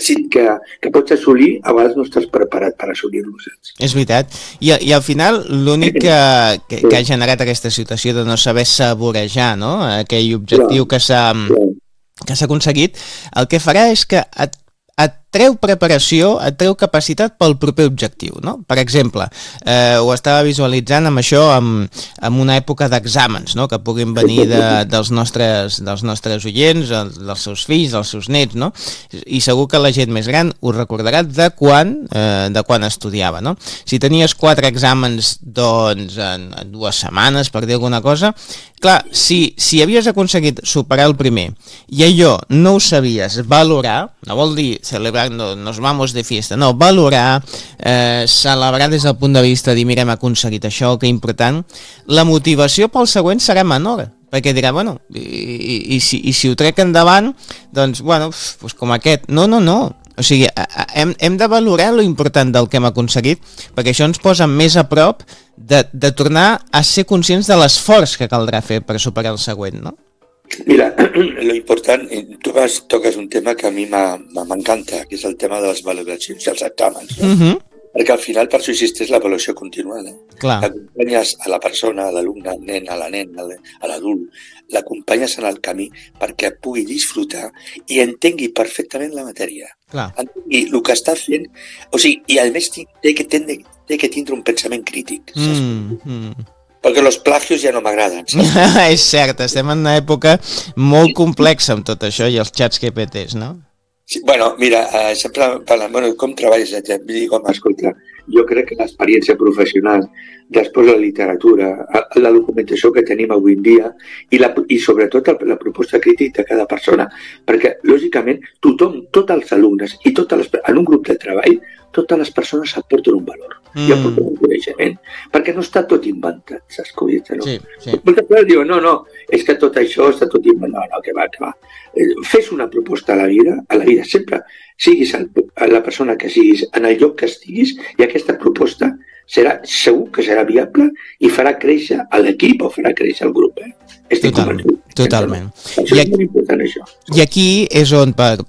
èxit que pots assolir, a vegades no estàs preparat per assolir-lo, saps? És veritat. I al final, l'únic que ha generat aquesta situació de no saber saborejar, no?, aquell objectiu que s'ha aconseguit, el que farà és que et treu preparació, et treu capacitat pel proper objectiu, no? Per exemple, ho estava visualitzant amb això, amb una època d'exàmens, no?, que puguin venir dels nostres oients, dels seus fills, dels seus nets, no? I segur que la gent més gran ho recordarà de quan estudiava, no? Si tenies 4 exàmens, doncs, en 2 setmanes, per dir alguna cosa, clar, si havies aconseguit superar el primer i allò no ho sabies valorar, no vol dir celebrar, no nos vamos de fiesta, no, valorar, celebrar des del punt de vista de dir, mira, hem aconseguit això, que important, la motivació pel següent serà menor, perquè dirà, bueno, i si ho trec endavant, doncs, bueno, pues com aquest, no, o sigui, hem de valorar lo important del que hem aconseguit, perquè això ens posa més a prop de tornar a ser conscients de l'esforç que caldrà fer per superar el següent, no? Mira, lo important, tu toques un tema que a mi m'encanta, que és el tema de les valoracions i els exàmens, no? Perquè al final per això existeix l'avaluació continuada. L'acompanyes a la persona, a l'alumne, al nen, a la nena, a l'adult, l'acompanyes en el camí perquè pugui disfrutar i entengui perfectament la matèria. Entengui el que està fent, o sigui, i a més té que tindre un pensament crític, saps? Perquè els plagios ja no m'agraden, saps? És cert, estem en una època molt complexa amb tot això i els xats GPTs, no? Sí, bueno, mira, sempre parlant, com treballes? Dic, home, escolta, jo crec que l'experiència professional, després la literatura, la documentació que tenim avui en dia i sobretot la proposta crítica de cada persona, perquè, lògicament, tothom, tots els alumnes i en un grup de treball, totes les persones aporten un valor i aporten un coneixement, perquè no està tot inventat, saps com dir-te, no? Sí. Moltes vegades diuen, no, és que tot això està tot inventat, no, que va. Fes una proposta a la vida sempre, siguis la persona que siguis, en el lloc que estiguis, i aquesta proposta segur que serà viable i farà créixer l'equip o farà créixer el grup. Totalment. Això és molt important, això. I aquí és on, per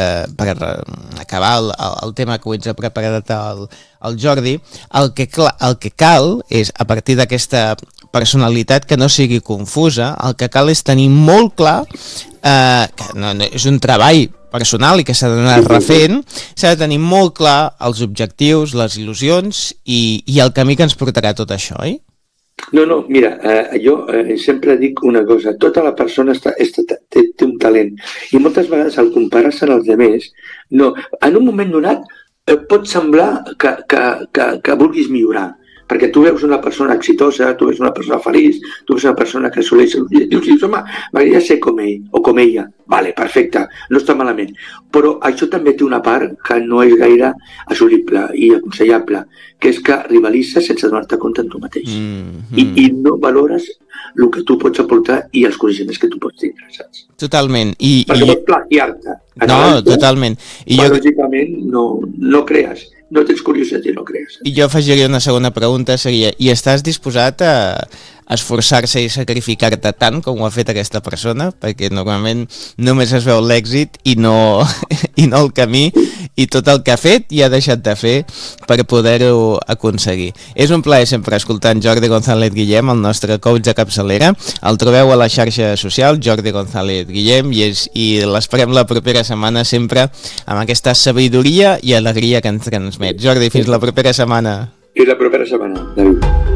acabar el tema que ens ha preparat el Jordi, el que cal és, a partir d'aquesta personalitat que no sigui confusa, el que cal és tenir molt clar que no, és un treball personal i que s'ha d'anar refent, s'ha de tenir molt clar els objectius, les il·lusions i el camí que ens portarà tot això, oi? No, mira, jo sempre dic una cosa, tota la persona té un talent i moltes vegades al comparar-se als altres, no, en un moment donat pot semblar que vulguis millorar, perquè tu veus una persona exitosa, tu veus una persona feliç, tu veus una persona que assoleix els objectius i dius, home, m'agradaria ser com ell o com ella. Vale, perfecte, no està malament. Però això també té una part que no és gaire assolible i aconsellable, que és que rivalitzes sense donar-te compte en tu mateix. I no valores el que tu pots aportar i els coneixements que tu pots tindre, saps? Totalment. Perquè pots plagiar-te. No, totalment. Però lògicament no crees. No tens curiositat i no crees. I jo afegiria una segona pregunta, seria, i estàs disposat a esforçar-se i sacrificar-te tant com ho ha fet aquesta persona? Perquè normalment només es veu l'èxit i no el camí i tot el que ha fet i ha deixat de fer per poder-ho aconseguir. És un plaer sempre escoltar en Jordi González Guillem, el nostre coach de capçalera. El trobeu a la xarxa social, Jordi González Guillem, i l'esperem la propera setmana sempre amb aquesta sabidoria i alegria que ens transmet. Jordi, fins la propera setmana. Fins la propera setmana, David.